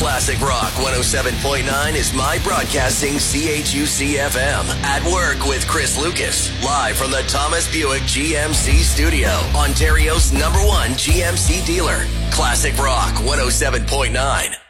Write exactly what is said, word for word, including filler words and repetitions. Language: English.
Classic Rock one oh seven point nine is My Broadcasting C H U C F M. At Work with Chris Lucas. Live from the Thomas Buick G M C studio. Ontario's number one G M C dealer. Classic Rock one oh seven point nine.